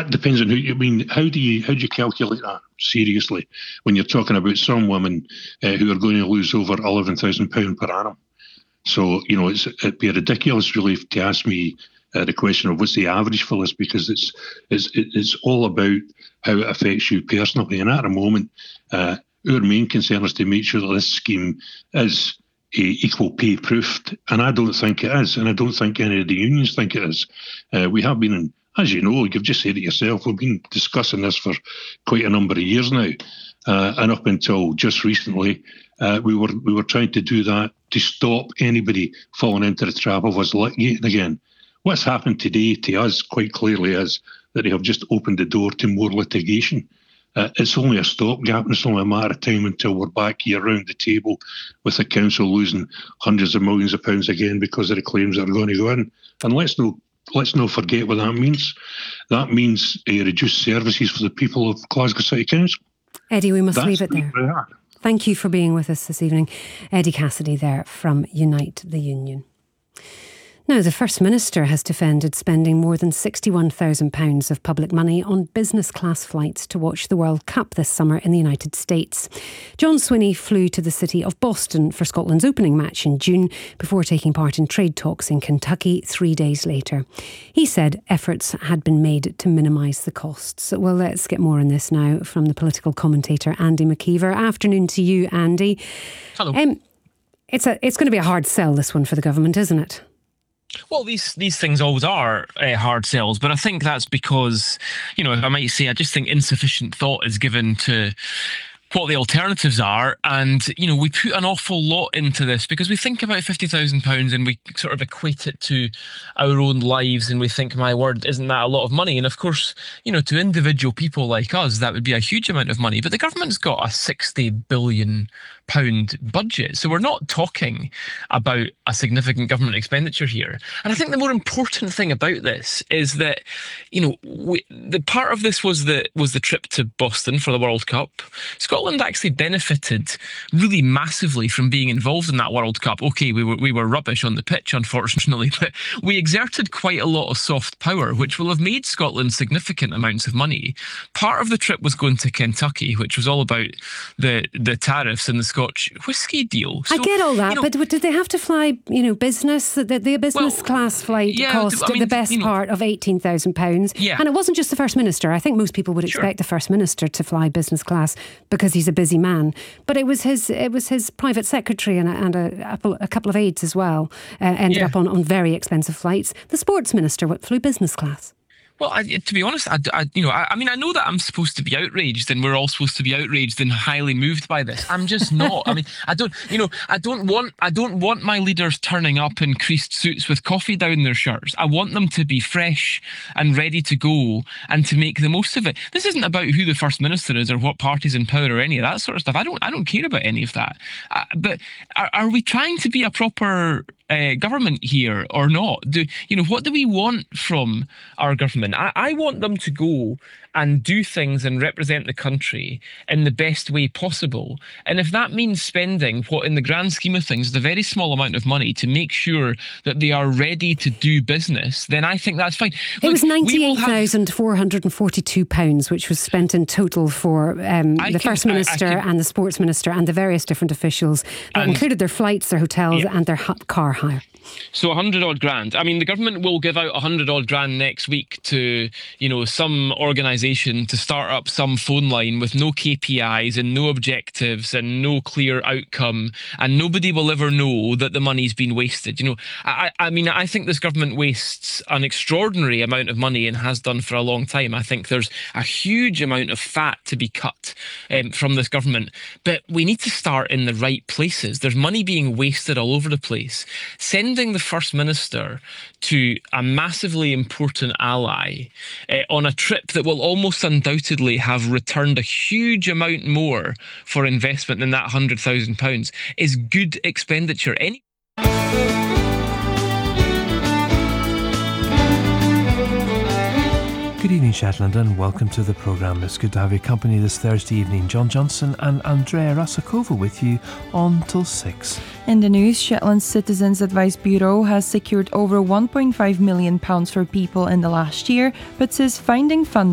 that depends on who you mean. How do you calculate that seriously when you're talking about some women who are going to lose over £11,000 per annum? So, it'd be a ridiculous relief to ask me the question of what's the average for this, because it's all about how it affects you personally. And at the moment, our main concern is to make sure that this scheme is equal pay proofed, and I don't think it is, and I don't think any of the unions think it is. We have been, as you know, you've just said it yourself, we've been discussing this for quite a number of years now, and up until just recently, we were trying to do that to stop anybody falling into the trap of us litigating again. What's happened today to us quite clearly is that they have just opened the door to more litigation. It's only a stopgap, and it's only a matter of time until we're back here around the table with the council losing hundreds of millions of pounds again because of the claims that are going to go in. And let's not forget what that means. That means reduced services for the people of Glasgow City Council. Eddie, we must leave it there. Thank you for being with us this evening. Eddie Cassidy there from Unite the Union. Now, the First Minister has defended spending more than £61,000 of public money on business class flights to watch the World Cup this summer in the United States. John Swinney flew to the city of Boston for Scotland's opening match in June before taking part in trade talks in Kentucky 3 days later. He said efforts had been made to minimise the costs. Well, let's get more on this now from the political commentator Andy McKeever. Afternoon to you, Andy. Hello. It's going to be a hard sell, this one, for the government, isn't it? Well, these things always are hard sells, but I think that's because, I might say, I just think insufficient thought is given to what the alternatives are. And, we put an awful lot into this because we think about £50,000 and we sort of equate it to our own lives and we think, my word, isn't that a lot of money? And of course, to individual people like us, that would be a huge amount of money. But the government's got a £60 billion budget. So we're not talking about a significant government expenditure here. And I think the more important thing about this is that, the part of this was the trip to Boston for the World Cup. Scotland actually benefited really massively from being involved in that World Cup. Okay, we were rubbish on the pitch, unfortunately, but we exerted quite a lot of soft power, which will have made Scotland significant amounts of money. Part of the trip was going to Kentucky, which was all about the tariffs and the Scotch whisky deal. So, I get all that, but did they have to fly, business? The business class flight cost the best part of £18,000. Yeah. And it wasn't just the First Minister. I think most people would expect the First Minister to fly business class because he's a busy man. But it was his private secretary and a couple of aides as well ended up on very expensive flights. The Sports Minister flew business class. Well, to be honest, I know that I'm supposed to be outraged, and we're all supposed to be outraged and highly moved by this. I'm just not. I don't want my leaders turning up in creased suits with coffee down their shirts. I want them to be fresh and ready to go and to make the most of it. This isn't about who the First Minister is or what party's in power or any of that sort of stuff. I don't care about any of that. But are we trying to be a proper government here or not? What do we want from our government? I want them to go and do things and represent the country in the best way possible. And if that means spending what in the grand scheme of things is a very small amount of money to make sure that they are ready to do business, then I think that's fine. It was £98,442, which was spent in total for the First Minister and the Sports Minister and the various different officials. That included their flights, their hotels and their car hire. So 100 odd grand. The government will give out 100 odd grand next week to, some organisation to start up some phone line with no KPIs and no objectives and no clear outcome, and nobody will ever know that the money's been wasted. I think this government wastes an extraordinary amount of money and has done for a long time. I think there's a huge amount of fat to be cut from this government, but we need to start in the right places. There's money being wasted all over the place. Sending the First Minister to a massively important ally on a trip that will almost undoubtedly have returned a huge amount more for investment than that £100,000 is good expenditure. Good evening, Shetland, and welcome to the programme. It's good to have your company this Thursday evening. John Johnson and Andrea Rasakova with you on till 6. In the news, Shetland's Citizens Advice Bureau has secured over £1.5 million for people in the last year, but says finding funding